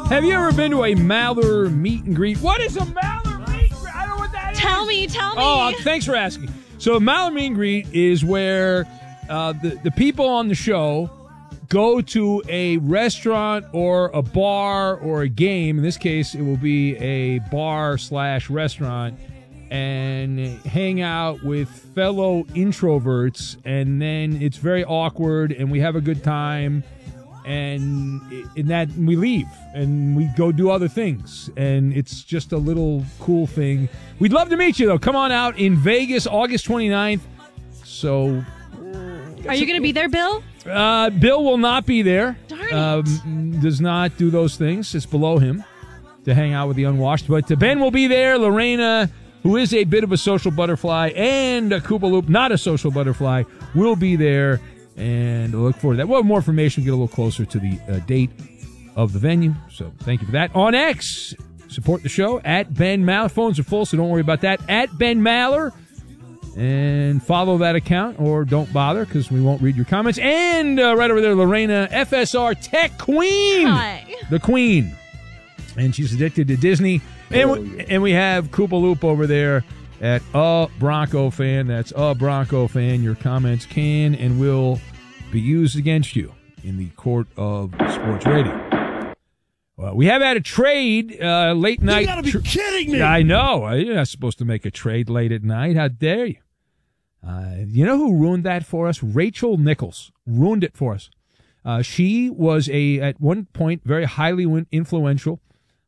Have you ever been to a Maller meet and greet? What is a Maller meet and greet? I don't know what that is. Tell me. Oh, thanks for asking. So a Maller meet and greet is where the people on the show go to a restaurant or a bar or a game. In this case, it will be a bar/restaurant, and hang out with fellow introverts, and then it's very awkward, and we have a good time, and in that we leave, and we go do other things, and it's just a little cool thing. We'd love to meet you, though. Come on out in Vegas, August 29th. So... Are you going to be there, Bill? Bill will not be there. Darn it. Does not do those things. It's below him to hang out with the unwashed. But Ben will be there. Lorena, who is a bit of a social butterfly, and Koopa Loop, not a social butterfly, will be there. And look forward to that. We'll have more information, get a little closer to the date of the venue. So thank you for that. On X, support the show at Ben Maller. Phones are full, so don't worry about that. At Ben Maller. And follow that account, or don't bother, because we won't read your comments. And right over there, Lorena, FSR Tech Queen. Hi. The Queen. And she's addicted to Disney. And we have Koopa Loop over there at A Bronco Fan. That's A Bronco Fan. Your comments can and will be used against you in the court of sports radio. Well, we have had a trade late night. You gotta be kidding me! I know. You're not supposed to make a trade late at night. How dare you? You know who ruined that for us? Rachel Nichols ruined it for us. She was at one point, very highly influential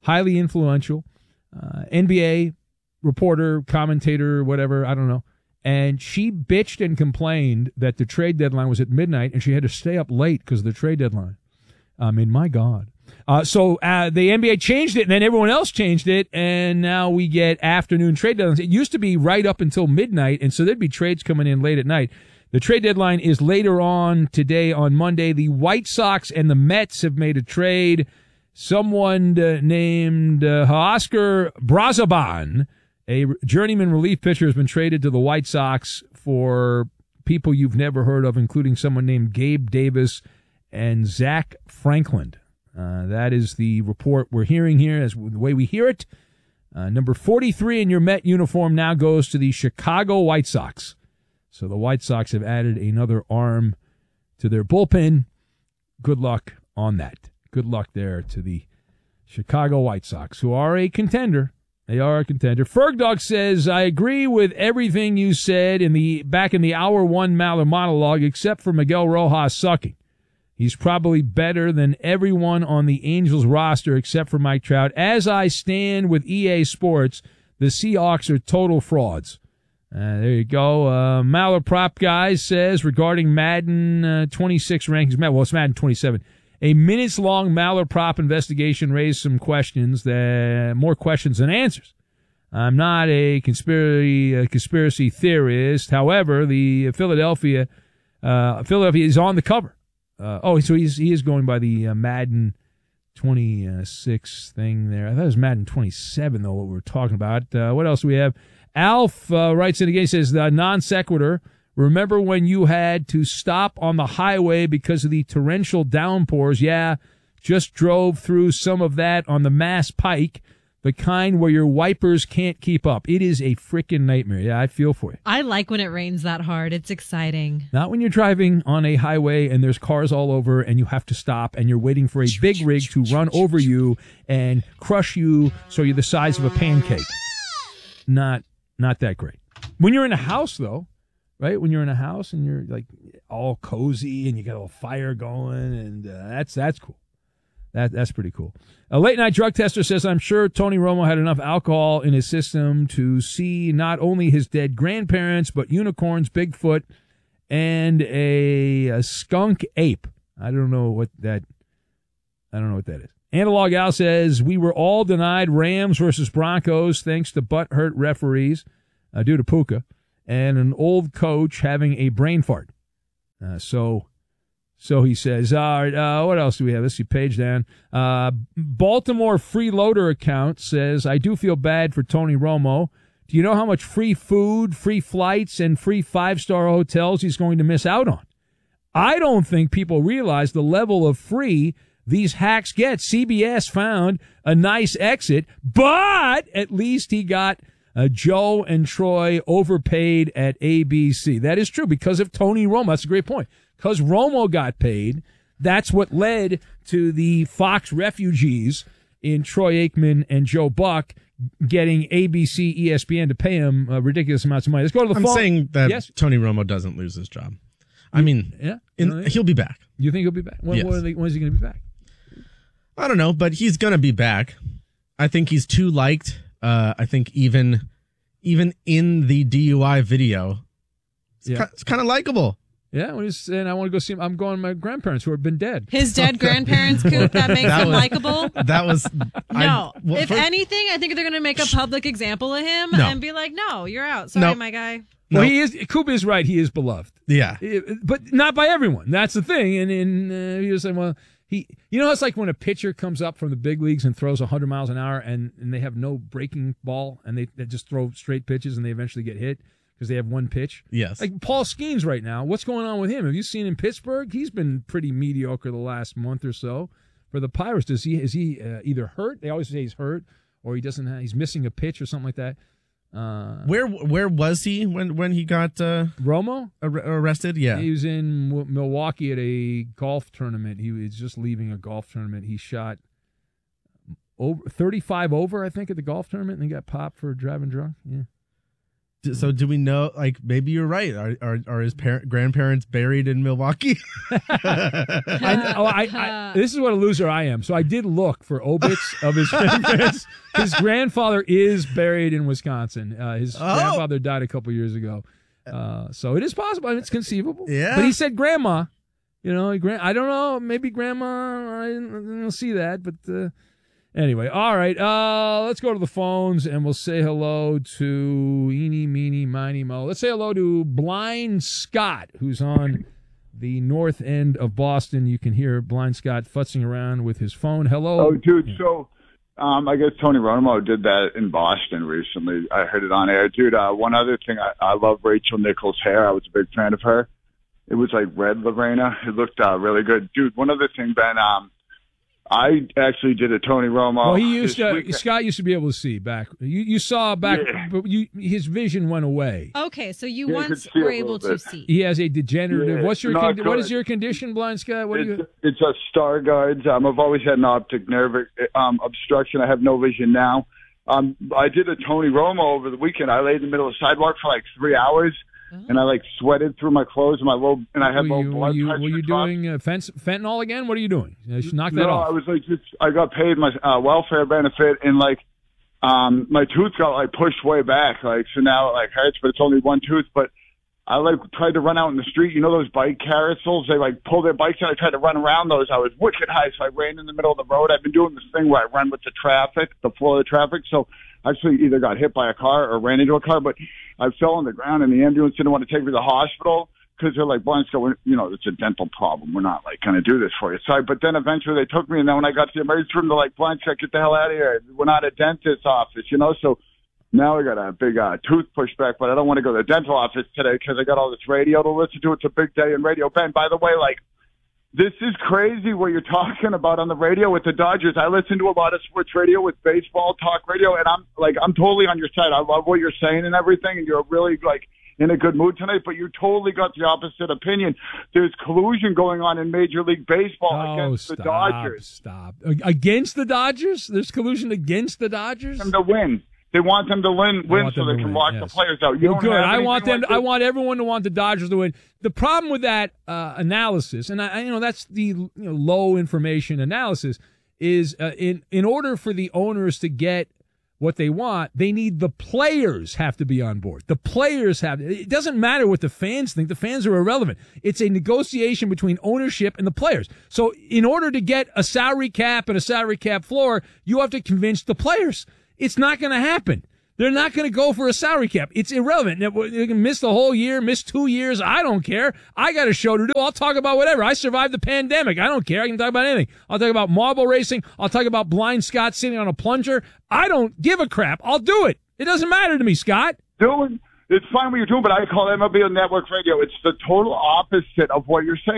NBA reporter, commentator, whatever, I don't know. And she bitched and complained that the trade deadline was at midnight, and she had to stay up late because of the trade deadline. I mean, my God. So the NBA changed it, and then everyone else changed it, and now we get afternoon trade deadlines. It used to be right up until midnight, and so there'd be trades coming in late at night. The trade deadline is later on today on Monday. The White Sox and the Mets have made a trade. Someone named Oscar Brazoban, a journeyman relief pitcher, has been traded to the White Sox for people you've never heard of, including someone named Gabe Davis and Zach Franklin. That is the report we're hearing here, as the way we hear it. Number 43 in your Met uniform now goes to the Chicago White Sox. So the White Sox have added another arm to their bullpen. Good luck on that. Good luck there to the Chicago White Sox, who are a contender. They are a contender. Fergdog says, I agree with everything you said back in the hour one Maller monologue, except for Miguel Rojas sucking. He's probably better than everyone on the Angels roster except for Mike Trout. As I stand with EA Sports, the Seahawks are total frauds. There you go. Maller Prop Guy says regarding Madden 26 rankings, well, it's Madden 27. A minutes-long Maller Prop investigation raised some questions, more questions than answers. I'm not a conspiracy theorist. However, the Philadelphia is on the cover. So he is going by the Madden 26 thing there. I thought it was Madden 27, though, what we were talking about. What else do we have? Alf writes in again, says, non sequitur. Remember when you had to stop on the highway because of the torrential downpours? Yeah, just drove through some of that on the Mass Pike, the kind where your wipers can't keep up. It is a freaking nightmare. Yeah, I feel for you. I like when it rains that hard. It's exciting. Not when you're driving on a highway and there's cars all over and you have to stop and you're waiting for a big rig to run over you and crush you so you're the size of a pancake. Not that great. When you're in a house, though, right? When you're in a house and you're like all cozy and you got a little fire going, and that's cool. That's pretty cool. A late night drug tester says, I'm sure Tony Romo had enough alcohol in his system to see not only his dead grandparents, but unicorns, Bigfoot, and a skunk ape. I don't know what that is. Analog Al says, we were all denied Rams versus Broncos thanks to butthurt referees due to Puka and an old coach having a brain fart. So he says, all right, what else do we have? Let's see, page down. Baltimore freeloader account says, I do feel bad for Tony Romo. Do you know how much free food, free flights, and free 5-star hotels he's going to miss out on? I don't think people realize the level of free these hacks get. CBS found a nice exit, but at least he got Joe and Troy overpaid at ABC. That is true because of Tony Romo. That's a great point. Because Romo got paid, that's what led to the Fox refugees in Troy Aikman and Joe Buck getting ABC, ESPN to pay him ridiculous amounts of money. Let's go to the phone. I'm saying that yes? Tony Romo doesn't lose his job. I mean, yeah, he'll be back. You think he'll be back? When, yes. when is he going to be back? I don't know, but he's going to be back. I think he's too liked. I think even in the DUI video, it's kind of likable. Yeah, and I want to go see him. I'm going with my grandparents who have been dead. His dead grandparents, Coop, that makes him likable? That was... No. If anything, I think they're going to make a public example of him and be like, no, you're out. Sorry, my guy. Well, Coop is right. He is beloved. Yeah. But not by everyone. That's the thing. And he was saying, well, it's like when a pitcher comes up from the big leagues and throws 100 miles an hour and they have no breaking ball and they just throw straight pitches and they eventually get hit because they have one pitch. Yes. Like Paul Skeens right now. What's going on with him? Have you seen in Pittsburgh? He's been pretty mediocre the last month or so for the Pirates. Is he either hurt? They always say he's hurt, or he's missing a pitch or something like that. Where was he when he got Romo arrested? Yeah, he was in Milwaukee at a golf tournament. He was just leaving a golf tournament. He shot over 35 over, I think, at the golf tournament, and he got popped for driving drunk. Yeah. So do we know? Like, maybe you're right. Are his grandparents buried in Milwaukee? This is what a loser I am. So I did look for obits of his grandparents. His grandfather is buried in Wisconsin. His grandfather died a couple years ago. So it is possible. I mean, it's conceivable. Yeah. But he said grandma. I don't know. Maybe grandma. I didn't see that, but. Anyway, all right, let's go to the phones, and we'll say hello to Eeny, Meeny, Miny, Mo. Let's say hello to Blind Scott, who's on the north end of Boston. You can hear Blind Scott futzing around with his phone. Hello. Oh, dude, so I guess Tony Romo did that in Boston recently. I heard it on air. Dude, one other thing, I love Rachel Nichols' hair. I was a big fan of her. It was like red Lorena. It looked really good. Dude, one other thing, Ben, I actually did a Tony Romo. Well, Scott used to be able to see back. You saw back, but his vision went away. Okay, so you once were able to see. He has a degenerative. Yeah, what is your condition, Blind Scott? It's a Stargardt's. I've always had an optic nerve obstruction. I have no vision now. I did a Tony Romo over the weekend. I laid in the middle of the sidewalk for like 3 hours. And I sweated through my clothes and I had low blood pressure. Were you doing fentanyl again? What are you doing? Knock that off. No, I was I got paid my welfare benefit and my tooth got pushed way back. So now it hurts, but it's only one tooth. But I tried to run out in the street. You know those bike carousels? They pull their bikes out. I tried to run around those. I was wicked high, so I ran in the middle of the road. I've been doing this thing where I run with the flow of the traffic. So I actually either got hit by a car or ran into a car, but I fell on the ground and the ambulance didn't want to take me to the hospital because they're like, Blind Scott, it's a dental problem. We're not going to do this for you. So, but then eventually they took me, and then when I got to the emergency room, they're like, Blind Scott, get the hell out of here. We're not a dentist's office, So now I got a big tooth pushback, but I don't want to go to the dental office today because I got all this radio to listen to. It's a big day in radio. Ben, by the way, this is crazy what you're talking about on the radio with the Dodgers. I listen to a lot of sports radio with baseball talk radio, and I'm totally on your side. I love what you're saying and everything, and you're really in a good mood tonight, but you totally got the opposite opinion. There's collusion going on in Major League Baseball against the Dodgers. Stop. Against the Dodgers? There's collusion against the Dodgers? Them to win. They want them to win so they can lock the players out. Good. I want everyone to want the Dodgers to win. The problem with that analysis, and that's the low information analysis, is in order for the owners to get what they want, they need the players have to be on board. The players have. It doesn't matter what the fans think. The fans are irrelevant. It's a negotiation between ownership and the players. So in order to get a salary cap and a salary cap floor, you have to convince the players. It's not going to happen. They're not going to go for a salary cap. It's irrelevant. They can miss the whole year, miss 2 years. I don't care. I got a show to do. I'll talk about whatever. I survived the pandemic. I don't care. I can talk about anything. I'll talk about marble racing. I'll talk about Blind Scott sitting on a plunger. I don't give a crap. I'll do it. It doesn't matter to me, Scott. It's fine what you're doing, but I call MLB Network Radio. It's the total opposite of what you're saying.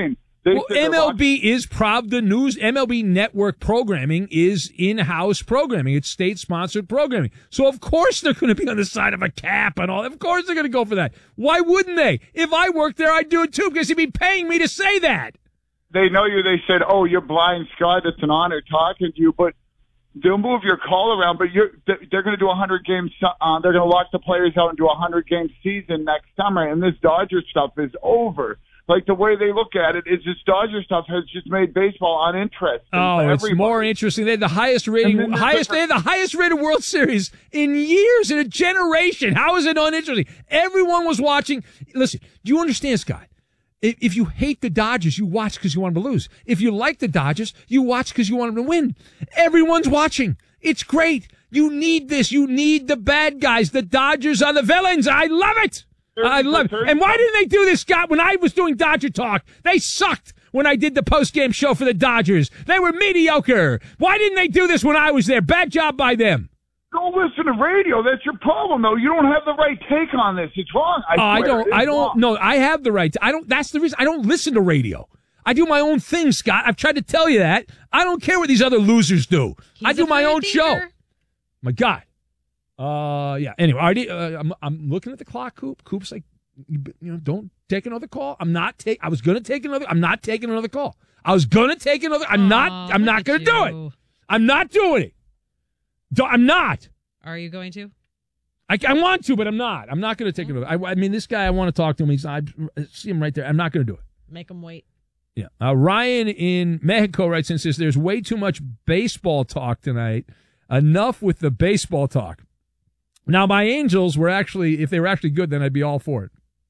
MLB is proud. The news, MLB Network programming is in-house programming. It's state-sponsored programming. So, of course, they're going to be on the side of a cap and all. Of course, they're going to go for that. Why wouldn't they? If I worked there, I'd do it too, because he'd be paying me to say that. They know you. They said, "Oh, you're blind, Scott. It's an honor talking to you." But they'll move your call around. But they're going to do 100 games. They're going to lock the players out and do a 100-game season next summer. And this Dodger stuff is over. Like, the way they look at it is this Dodger stuff has just made baseball uninteresting. Oh, it's more interesting. They had the highest rating, they had the highest rated World Series in years, in a generation. How is it uninteresting? Everyone was watching. Listen, do you understand, Scott? If you hate the Dodgers, you watch because you want them to lose. If you like the Dodgers, you watch because you want them to win. Everyone's watching. It's great. You need this. You need the bad guys. The Dodgers are the villains. I love it. I love it. And why didn't they do this, Scott, when I was doing Dodger Talk? They sucked when I did the post-game show for the Dodgers. They were mediocre. Why didn't they do this when I was there? Bad job by them. Don't listen to radio. That's your problem, though. You don't have the right take on this. It's wrong. I don't. No, I have the right. That's the reason I don't listen to radio. I do my own thing, Scott. I've tried to tell you that. I don't care what these other losers do. I do my own show. My God. Yeah. Anyway, I'm looking at the clock, Coop. Coop's like, don't take another call. I was going to take another. I'm not taking another call. I was going to take another. I'm not going to do it. I'm not doing it. I'm not. Are you going to? I want to, but I'm not. I'm not going to take another. I mean, this guy, I want to talk to him. I see him right there. I'm not going to do it. Make him wait. Yeah. Ryan in Mexico writes and says, there's way too much baseball talk tonight. Enough with the baseball talk. Now, my Angels were actually, if they were actually good, then I'd be all for it.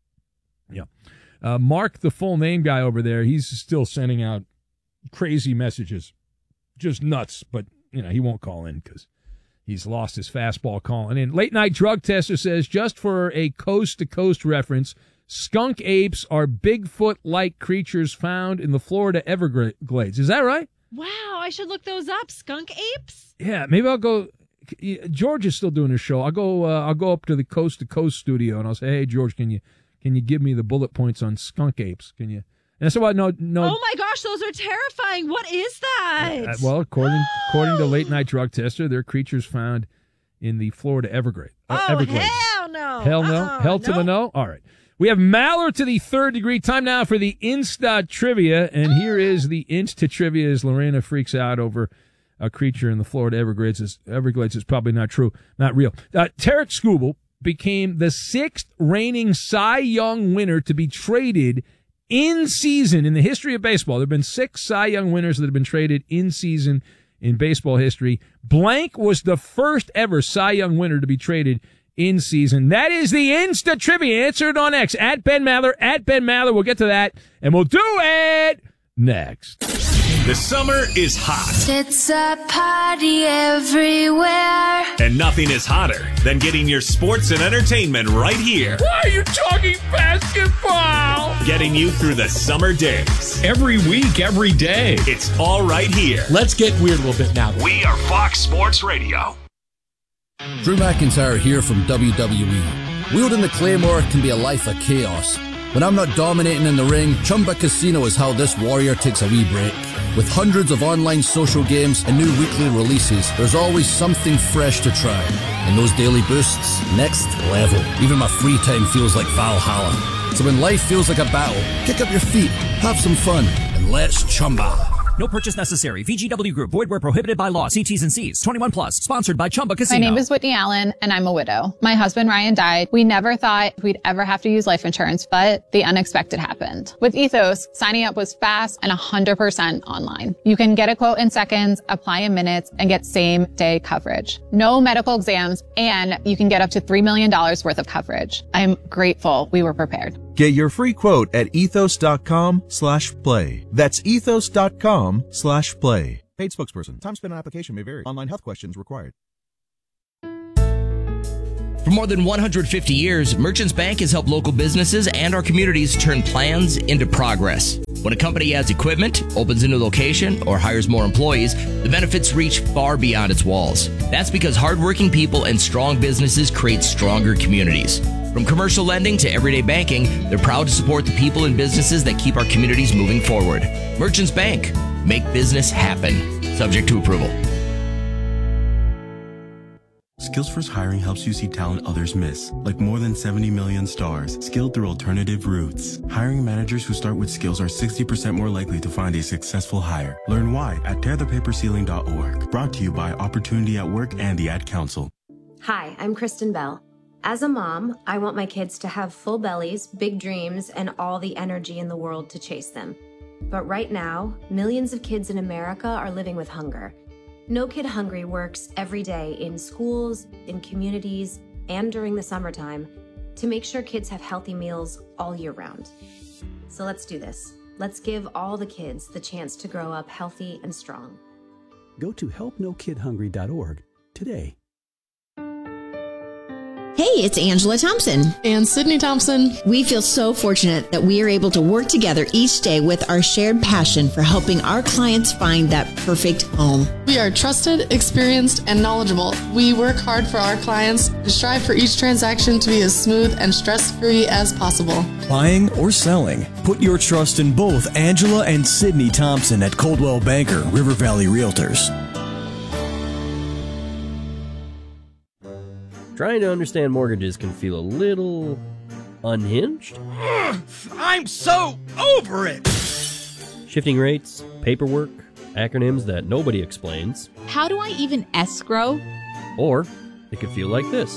Yeah. Mark, the full name guy over there, he's still sending out crazy messages. Just nuts. But, he won't call in because he's lost his fastball calling in. Late Night Drug Tester says, just for a coast-to-coast reference, skunk apes are Bigfoot-like creatures found in the Florida Everglades. Is that right? Wow, I should look those up. Skunk apes? Yeah, maybe I'll go. George is still doing his show. I'll go up to the Coast to Coast studio and I'll say, "Hey, George, can you give me the bullet points on skunk apes? Can you?" And I said, "Well, no." Oh my gosh, those are terrifying. What is that? Well, according to Late Night Drug Tester, they're creatures found in the Florida Everglades. Hell no! Hell no! Hell to the no! All right. We have Maller to the third degree. Time now for the Insta Trivia, and here is the Insta Trivia as Lorena freaks out over a creature in the Florida Everglades. Everglades is probably not true, not real. Tarik Skubal became the 6th reigning Cy Young winner to be traded in season in the history of baseball. There have been 6 Cy Young winners that have been traded in season in baseball history. Blank was the first ever Cy Young winner to be traded in season. That is the Insta Trivia. Answer it on X, at Ben Maller. We'll get to that, and we'll do it next. The summer is hot. It's a party everywhere. And nothing is hotter than getting your sports and entertainment right here. Why are you talking basketball? Getting you through the summer days. Every week, every day. It's all right here. Let's get weird a little bit now. We are Fox Sports Radio. Drew McIntyre here from WWE. Wielding the Claymore can be a life of chaos. When I'm not dominating in the ring, Chumba Casino is how this warrior takes a wee break. With hundreds of online social games and new weekly releases, there's always something fresh to try. And those daily boosts, next level. Even my free time feels like Valhalla. So when life feels like a battle, kick up your feet, have some fun, and let's Chumba. No purchase necessary. VGW Group. Void where prohibited by law. See T's and C's. 21 plus. Sponsored by Chumba Casino. My name is Whitney Allen, and I'm a widow. My husband, Ryan, died. We never thought we'd ever have to use life insurance, but the unexpected happened. With Ethos, signing up was fast and 100% online. You can get a quote in seconds, apply in minutes, and get same-day coverage. No medical exams, and you can get up to $3 million worth of coverage. I'm grateful we were prepared. Get your free quote at ethos.com/play. That's ethos.com/play. Paid spokesperson. Time spent on application may vary. Online health questions required. For more than 150 years, Merchants Bank has helped local businesses and our communities turn plans into progress. When a company adds equipment, opens a new location, or hires more employees, the benefits reach far beyond its walls. That's because hardworking people and strong businesses create stronger communities. From commercial lending to everyday banking, they're proud to support the people and businesses that keep our communities moving forward. Merchants Bank. Make business happen. Subject to approval. SkillsFirst Hiring helps you see talent others miss, like more than 70 million stars, skilled through alternative routes. Hiring managers who start with skills are 60% more likely to find a successful hire. Learn why at tearthepaperceiling.org. Brought to you by Opportunity at Work and the Ad Council. Hi, I'm Kristen Bell. As a mom, I want my kids to have full bellies, big dreams, and all the energy in the world to chase them. But right now, millions of kids in America are living with hunger. No Kid Hungry works every day in schools, in communities, and during the summertime to make sure kids have healthy meals all year round. So let's do this. Let's give all the kids the chance to grow up healthy and strong. Go to helpnokidhungry.org today. Hey, it's Angela Thompson. And Sydney Thompson. We feel so fortunate that we are able to work together each day with our shared passion for helping our clients find that perfect home. We are trusted, experienced, and knowledgeable. We work hard for our clients and strive for each transaction to be as smooth and stress-free as possible. Buying or selling, put your trust in both Angela and Sydney Thompson at Coldwell Banker, River Valley Realtors. Trying to understand mortgages can feel a little unhinged. I'm so over it! Shifting rates, paperwork, acronyms that nobody explains. How do I even escrow? Or it could feel like this.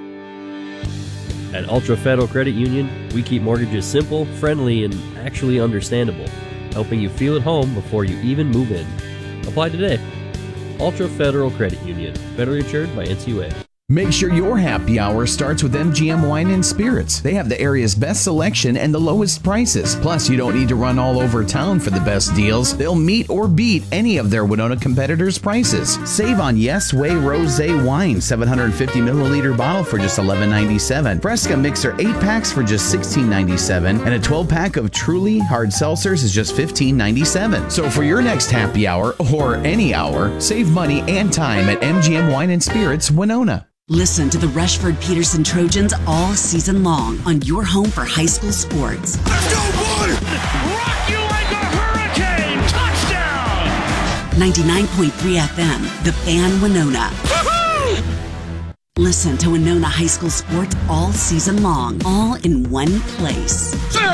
At Ultra Federal Credit Union, we keep mortgages simple, friendly, and actually understandable, helping you feel at home before you even move in. Apply today. Ultra Federal Credit Union, federally insured by NCUA. Make sure your happy hour starts with MGM Wine and Spirits. They have the area's best selection and the lowest prices. Plus, you don't need to run all over town for the best deals. They'll meet or beat any of their Winona competitors' prices. Save on Yes Way Rosé Wine, 750 milliliter bottle for just $11.97. Fresca Mixer 8-packs for just $16.97. And a 12-pack of Truly Hard Seltzers is just $15.97. So for your next happy hour, or any hour, save money and time at MGM Wine and Spirits, Winona. Listen to the Rushford Peterson Trojans all season long on your home for high school sports. Let's go, boy! Rock you like a hurricane! Touchdown! 99.3 FM, The Fan Winona. Woo-hoo! Listen to Winona High School sports all season long, all in one place.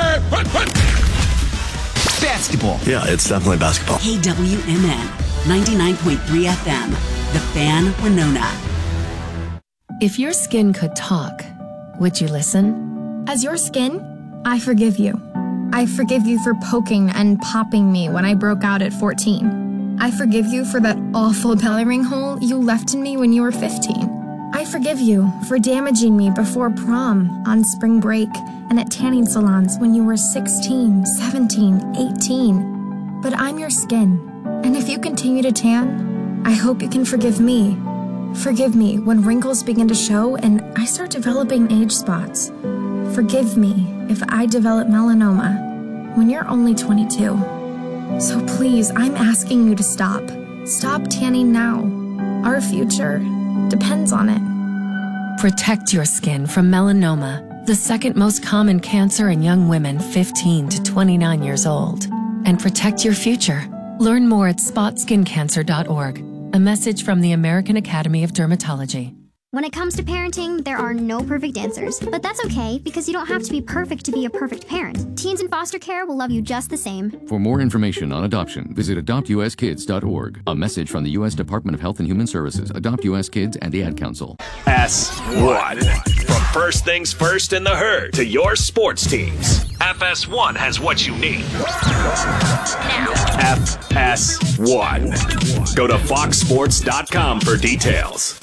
Basketball. Yeah, it's definitely basketball. KWMN, 99.3 FM, The Fan Winona. If your skin could talk, would you listen? As your skin, I forgive you. I forgive you for poking and popping me when I broke out at 14. I forgive you for that awful belly ring hole you left in me when you were 15. I forgive you for damaging me before prom, on spring break, and at tanning salons when you were 16, 17, 18. But I'm your skin, and if you continue to tan, I hope you can forgive me. Forgive me when wrinkles begin to show and I start developing age spots. Forgive me if I develop melanoma when you're only 22. So please, I'm asking you to stop. Stop tanning now. Our future depends on it. Protect your skin from melanoma, the second most common cancer in young women 15 to 29 years old. And protect your future. Learn more at spotskincancer.org. A message from the American Academy of Dermatology. When it comes to parenting, there are no perfect answers, but that's okay because you don't have to be perfect to be a perfect parent. Teens in foster care will love you just the same. For more information on adoption, visit adoptuskids.org. A message from the U.S. Department of Health and Human Services, Adopt U.S. Kids, and the Ad Council. S1. From first things first in the herd to your sports teams, FS1 has what you need. FS1. Go to foxsports.com for details.